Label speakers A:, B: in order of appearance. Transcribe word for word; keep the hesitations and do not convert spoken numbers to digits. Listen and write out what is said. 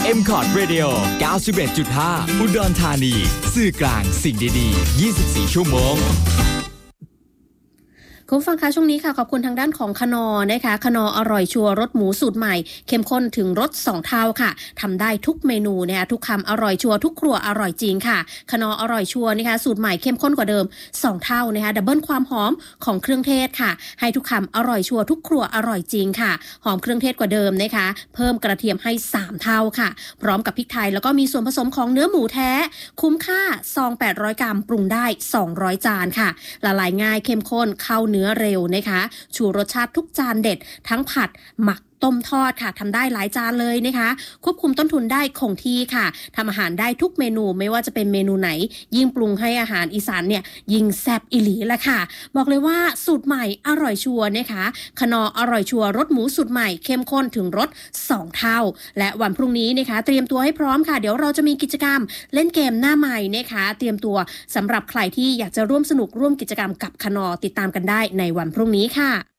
A: เอ็ม คอร์ด Radio เก้าสิบเอ็ดจุดห้า อุดรธานีสื่อกลางสิ่งดีๆยี่สิบสี่ชั่วโมง
B: คุณฟังคะช่วงนี้ค่ะขอบคุณทางด้านของคนอนะคะคนออร่อยชัวรสหมูสูตรใหม่เข้มข้นถึงรสสองเท่าค่ะทำได้ทุกเมนูนะคะทุกคำอร่อยชัวทุกครัวอร่อยจริงค่ะคนออร่อยชัวนะคะสูตรใหม่เข้มข้นกว่าเดิมสองเท่านะคะดับเบิลความหอมของเครื่องเทศค่ะให้ทุกคำอร่อยชัวทุกครัวอร่อยจริงค่ะหอมเครื่องเทศกว่าเดิมนะคะเพิ่มกระเทียมให้สามเท่าค่ะพร้อมกับพริกไทยแล้วก็มีส่วนผสมของเนื้อหมูแท้คุ้มค่าซองแปดร้อยกรัมปรุงได้สองร้อยจานค่ะละลายง่ายเข้มข้นเข้าเนื้อเร็วนะคะชูรสชาติทุกจานเด็ดทั้งผัดหมักต้มทอดค่ะทำได้หลายจานเลยนะคะควบคุมต้นทุนได้คงที่ค่ะทำอาหารได้ทุกเมนูไม่ว่าจะเป็นเมนูไหนยิ่งปรุงให้อาหารอีสานเนี่ยยิ่งแซ่บอีหลีละค่ะบอกเลยว่าสูตรใหม่อร่อยชัวร์นะคะคนออร่อยชัวร์รสหมูสูตรใหม่เข้มข้นถึงรสสองเท่าและวันพรุ่งนี้นะคะเตรียมตัวให้พร้อมค่ะเดี๋ยวเราจะมีกิจกรรมเล่นเกมหน้าใหม่นะคะเตรียมตัวสำหรับใครที่อยากจะร่วมสนุกร่วมกิจกรรมกับคนอติดตามกันได้ในวันพรุ่งนี้ค่ะ